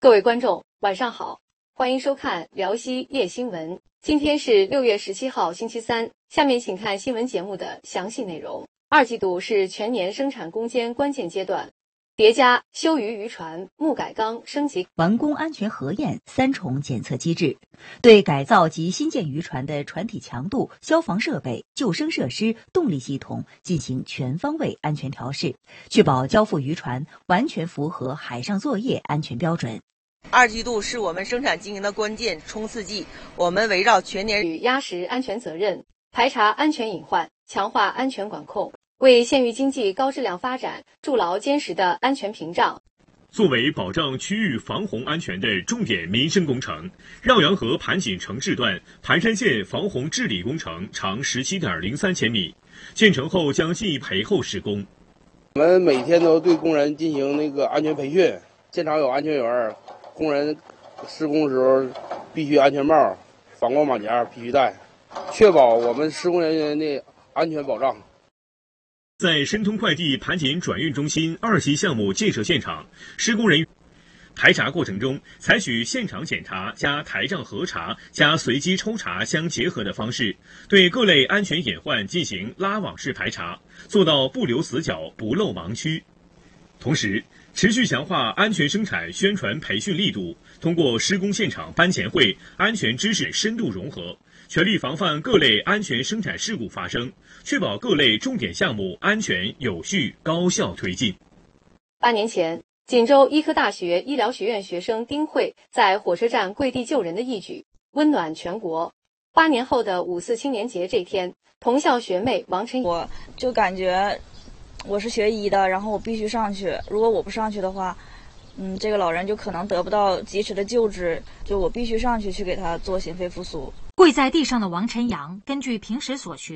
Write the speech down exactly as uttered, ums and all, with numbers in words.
各位观众，晚上好，欢迎收看辽西夜新闻。今天是六月十七号，星期三。下面请看新闻节目的详细内容。二季度是全年生产攻坚关键阶段，叠加修渔渔船、木改缸升级完工安全核验三重检测机制，对改造及新建渔船的船体强度、消防设备、救生设施、动力系统进行全方位安全调试，确保交付渔船完全符合海上作业安全标准。 二季度是我们生产经营的关键冲刺季，我们围绕全年与压实安全责任，排查安全隐患，强化安全管控，为县域经济高质量发展筑牢坚实的安全屏障。 作为保障区域防洪安全的重点民生工程，绕洋河盘锦城治段盘山线防洪治理工程长 十七点零三千米，建成后将进一陪后施工。 我们每天都对工人进行那个安全培训，现场有安全员，工人施工时候必须安全帽、反光马甲必须戴，确保我们施工人员的安全保障。 在申通快递盘锦转运中心二期项目建设现场，施工人员排查过程中，采取现场检查加台账核查加随机抽查相结合的方式，对各类安全隐患进行拉网式排查，做到不留死角、不漏盲区。同时，持续强化安全生产宣传培训力度，通过施工现场班前会、安全知识深度融合，全力防范各类安全生产事故发生，确保各类重点项目安全有序高效推进。 八年前，锦州医科大学医疗学院学生丁慧在火车站跪地救人的义举，温暖全国。八年后的五四青年节这天，同校学妹王晨， 我就感觉我是学医的，然后我必须上去，如果我不上去的话，嗯，这个老人就可能得不到及时的救治，就我必须上去去给他做心肺复苏。 跪在地上的王晨阳，根据平时所学，